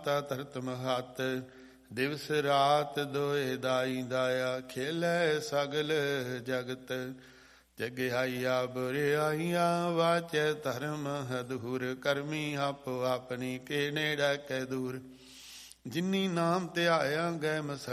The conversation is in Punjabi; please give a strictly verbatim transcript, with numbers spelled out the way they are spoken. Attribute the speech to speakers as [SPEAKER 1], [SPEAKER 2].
[SPEAKER 1] ਮਾਤਾ ਧਰਤ ਮਹਤ। ਦਿਵਸ ਰਾਤ ਦੋਏ ਦਾਈ ਦਾਇਆ, ਖੇਲੇ ਸਗਲ ਜਗਤ। ਜਗਿਆਈਆ ਬੁਰਿਆਈਆ, ਵਾਚੈ ਧਰਮ ਹਦੂਰ। ਕਰਮੀ ਆਪੋ ਆਪਣੀ, ਕੇ ਨੇੜੇ ਕੈ ਦੂਰ। ਜਿਨੀ ਨਾਮ ਧਿਆਇਆ ਗਏ ਮਸ